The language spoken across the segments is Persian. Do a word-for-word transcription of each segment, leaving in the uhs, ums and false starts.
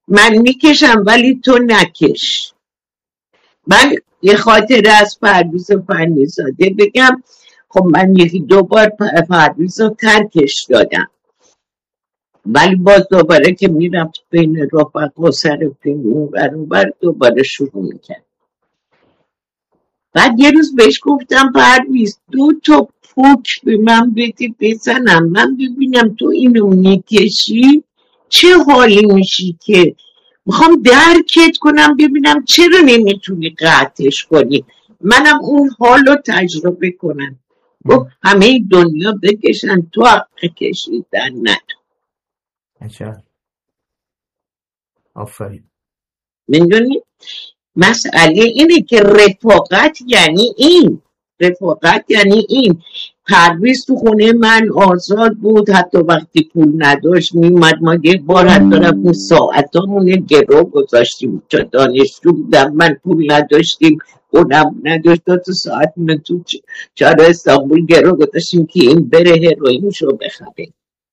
من میکشم ولی تو نکش. من یه خاطره از پرویز فنی‌زاده بگم. خب من یکی دو بار پرویز رو ترکش دادم، ولی باز دوباره که میرفت بین رفقا سر فیلم اون ور اون ور دوباره شروع میکرد. بعد یه روز بهش گفتم پرویز دو تا پوک به من بدی بزنم، من ببینم تو اینو میکشی چه حالی میشی، که میخوام درکت کنم ببینم چرا نمیتونی قطعش کنی، منم اون حالو تجربه کنم. گفت همه دنیا بکشن تو حق کشیدن نداری. عجب. آفرین. میدونی مسئله اینه که رفاقت یعنی این، رفاقت یعنی این. پرویز تو خونه من آزاد بود، حتی وقتی پول نداشت میمد. ما یه بار حتی رفتیم ساعتامونه گرو گذاشتیم، چون دانشجو بودم من، پول نداشتیم، اونم نداشت، دو تا ساعت من تو چهار استانبول گرو گذاشتیم که این بره هروئینشو بخره.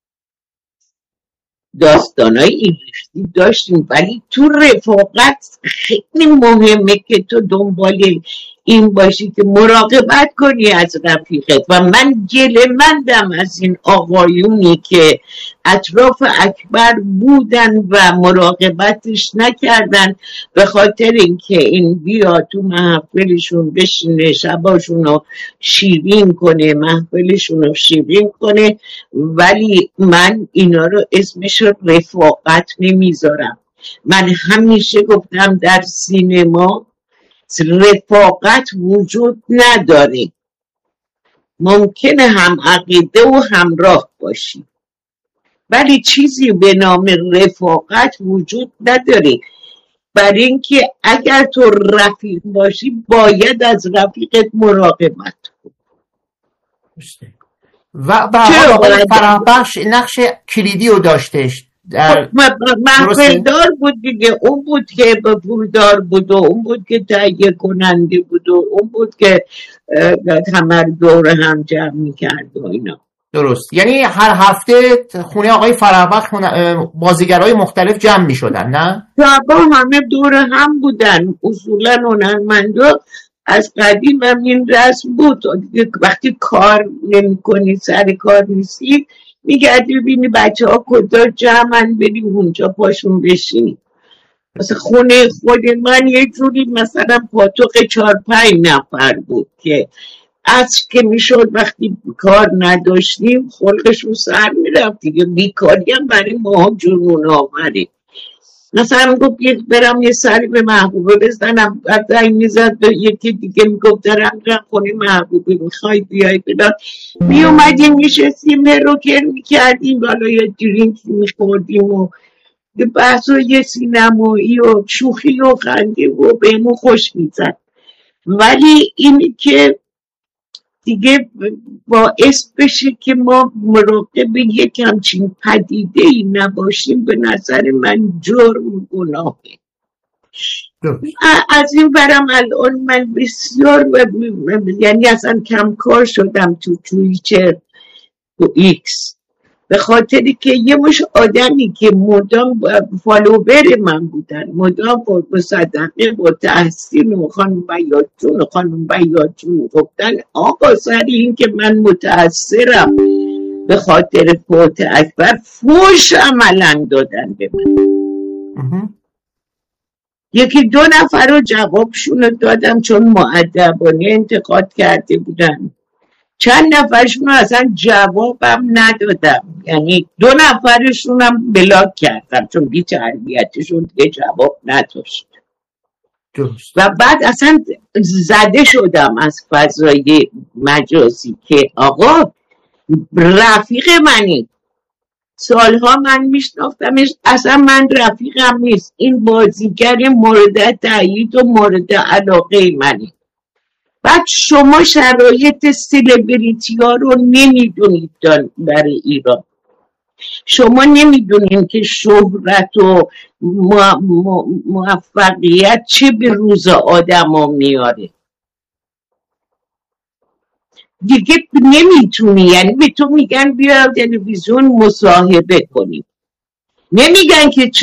داستانای این ریختی داشتیم، ولی تو رفاقت خیلی مهمه که تو دنبال این باشی که مراقبت کنی از رفیقت. و من گله مندم از این آقایونی که اطراف اکبر بودن و مراقبتش نکردن، به خاطر اینکه این بیا تو محفلشون بشینه، شباشون رو شیرین کنه، محفلشون رو شیرین کنه. ولی من اینا رو اسمش رو رفاقت نمیذارم. من همیشه گفتم در سینما رفاقت وجود نداره. ممکنه هم عقیده و همراه باشی، ولی چیزی به نام رفاقت وجود نداره. برای اینکه اگر تو رفیق باشی باید از رفیقت مراقبت کنی. و به حال فرهبخش نقش کلیدی رو داشتش در محفلدار بود دیگه. اون بود که پولدار بود و اون بود که تهیه کننده بود و اون بود که همه دور هم جمع میکرد و اینا. درست. یعنی هر هفته خونه آقای فرهبخش بازیگرای مختلف جمع میشدن، نه؟ شبا همه دور هم بودن. اصولا هنرمندا از قدیم هم این رسم بود. وقتی کار نمی کنی، سر کار نیستی، میگردی ببینی بچه ها کجا جمعن، بریم اونجا پاشون بشینی. مثلا خونه خود من یه جوری مثلا پاتوق چار پنج نفر بود که از که میشد وقتی کار نداشتیم خلقشون سر میرفت دیگه. بیکاری هم برای ما جنون آوری. مثلا گفت برم یه سری به محبوبه بزنم، بعد این میزد به یکی دیگه میگفت درم درم خونه محبوبه میخوای بیای بدن. میومدیم میشستیم روکر میکردیم، بالا یه درینک میخوردیم و بحث و یه سینمایی و شوخی و خنده و بهمون خوش میزد. ولی اینی که دیگه باعث بشه که ما مراقب یک همچین پدیده ای نباشیم، به نظر من جرم گناهه. از این برم الان من بسیار یعنی اصلا کمکار شدم تو توییتر و ایکس، به خاطری که یه مش آدمی که مدام فالوور من بودن، مدام با صدقه با تحسین و خانم بیاتون و خانم بیاتون گفتن آقا سر این که من متأثرم به خاطر فوت اکبر، فوش عملا دادن به من. یکی دو نفر رو جوابشون رو دادم چون مؤدبانه انتقاد کرده بودن، چند نفرشون رو اصلا جوابم ندادم، یعنی دو نفرشون هم بلاک کردم چون بی تربیتشون دیگه جواب نداشت. و بعد اصلا زده شدم از فضای مجازی که آقا رفیق منی، سالها من میشناختمش، اصلا من رفیقم نیست، این بازیگر مورد تایید و مورد علاقه منی. بعد شما شرایط سلبریتی ها رو نمیدونید برای ایران. شما نمیدونید که شهرت و موفقیت چه به روز آدم ها میاره. دیگه نمیتونی، یعنی به تو میگن بیا تلویزیون مصاحبه کنی، نمیگن که